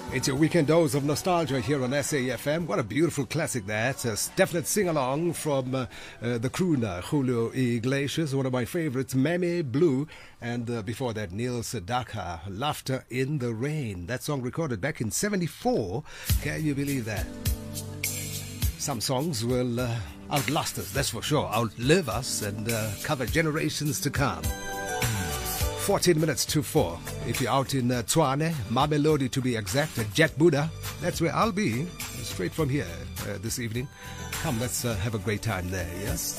It's your weekend dose of nostalgia here on SAFM. What a beautiful classic that. A definite sing-along from the crooner Julio Iglesias, one of my favorites, Meme Blue. And before that, Neil Sedaka, Laughter in the Rain. That song recorded back in 74. Can you believe that? Some songs will outlast us, that's for sure. Outlive us and cover generations to come. 14 minutes to 4. If you're out in Tshwane, Mamelodi to be exact, Jack Buddha, that's where I'll be, straight from here this evening. Come, let's have a great time there, yes?